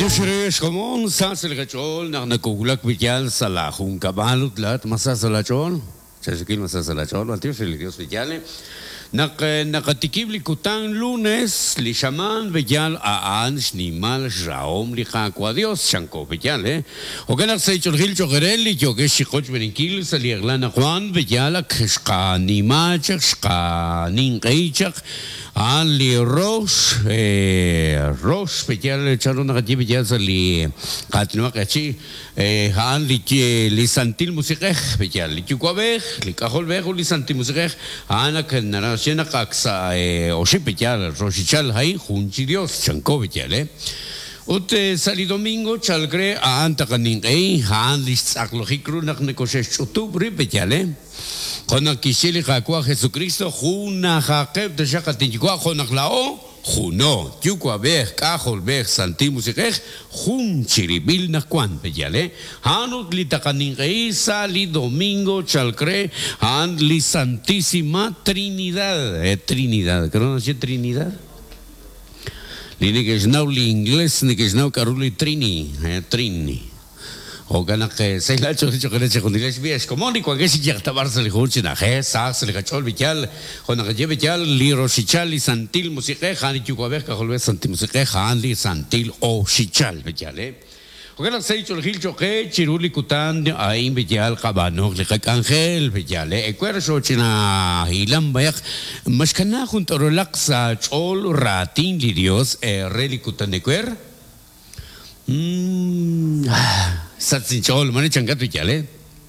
Shresh komon sasel gachol na nagugulak bityal sa lahong kabalot lahat masasalachol. Sasikil masasalachol. Antio shel Dios bityale. Nakatikib likutang lunes lishaman bityal aan shnimal raom likakwa Dios shanko bityale. Oganak sa ichorhil chogereli yoge shikoch beninkil sa liaglan Juan bityalak shkanimachak shkaninqaichak Ali Rosh bityal chalo nakati bityal sa li katnwa kachi han li santil musikeh bityal li chukwabeh li kaholbeh li santil musikeh anak narasena kaksa oshi bityal roshichal hay junchi Dios chanko bityal Ut sali domingo chalgre anta kaning han li saklojikru nak nekoshesh utubri bityal Konak kisili kakwa Jesucristo juna jakeb de shakatinjwa konak lao juno yukwa beh kahol beh santimusikeh jun chiribil nakwan bejale hanut litakanin sali domingo chalcre han li santísima Trinidad Trinidad creo no sé Trinidad ni que es now li inglés ni que es now caruli Trini O ganak sa ilacho chocolate con diles bies como ni cualquier si ya tabar se le junchina sa se le cachol bichal con que lleve bichal li rosichal li santil musique hani chuquaber ka holbe santil musique han li santil o sichal bichale O ganak sa ichol hil choque chiruli kutan ai bichal kabano le angel bichale e cuerso china hilam bayak mas kana junto relax sa chol ratin li Dios reli kutan de cuer Satsin chol mane changat bichale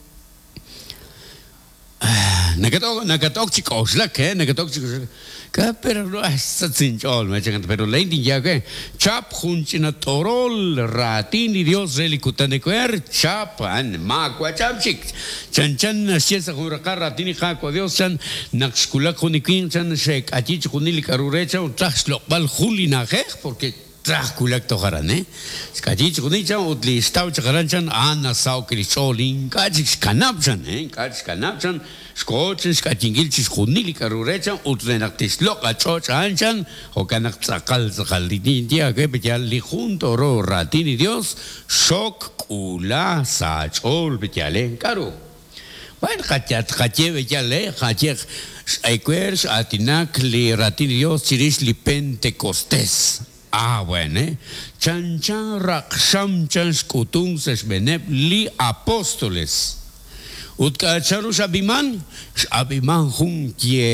nagatok chicos la que nagatok chicos que pero no satsin chol mane changat pero lendi ya que chap junchina torol ratin y Dios relikutan de quer chapan magua chapchik chanchan siesa huraka ratin khako Dios chan nakskula khunikin chan shek achich khunili karurecha utraxlo bal khulina khekh porque Trakulak toharane, skajich kunicha utli stau chakarancan ana sau krisolin kajik kanapchan kajik kanapchan skochin skajingilchis kunili karurechan utrenak tislok achoch anchan o kanak tsakal tsakalidintia que betial li junto ro ratini Dios shok kula sachol betiale karu Bueno, kache betiale kache equers atinak li ratini Dios chirish li Pentecostés bueno, chan raksham chan skutung sesbenep li apóstoles. Utka charus abiman jun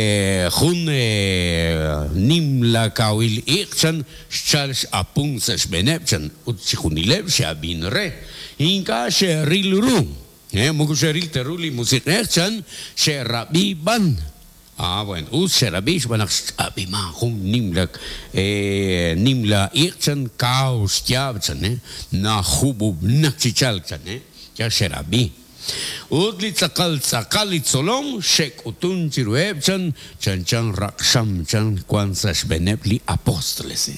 nimla kawil ikchan charus apung sesbenep chan utchunileb shabin re. Inka sheril ru. Mugu sheril teruli musikner chan sherabiban. Bueno, userabish banak abima hum nimla ikchan kaus jabchan na hubub nakchichal chan ya sherabi udli tsakal solom shek utun chirueb chan raksham chan kwansas benepli apóstoles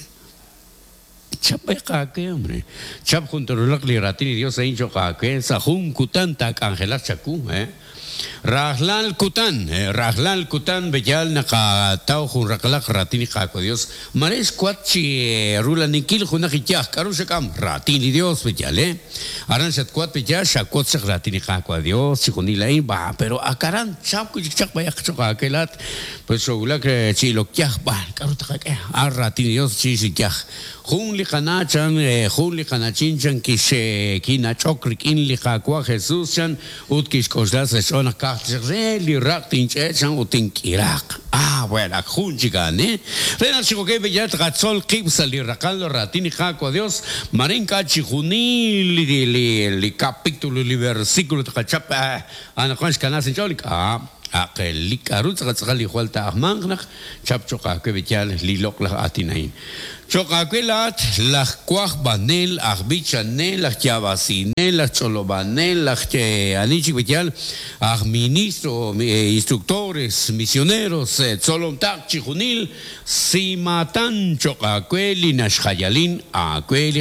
Chapa que hombre chap junto li ratini Dios ha dicho que sa hum kutan tak angelas chaku Rahlal Kutan bejal nakataw kung rakalak ratini kako Dios mares kwatchi rula nikil hunakichak karushakam ratini Dios bejale aran sat kwat bejal shakot sak ratini kako Dios chikunilay ba pero akaran chap kuchak bayak chokakelat pues ulak chilokyak ba karutakake ratini Dios chisikyak Hunli kanachin chan kishe kinachokrik inli kakwa Jesus chan utkis koslas shona kachteli raktin chan utin kirak bueno junchigane rena chikoke beyat gatzol kibsa li rakalo ratini kakwa Dios marinka chihunil li capítulo li versículo tachap anakonsh kanasin cholik Aquel carut sacatzali hualta ahmangnak chap choca que betial lilok la atinain choca quelat la cuaj banel arbichanel la chavasine la cholobanel la anichi betial ministro instructores misioneros solomtak chihunil si matan choca quelin ashayalin aquel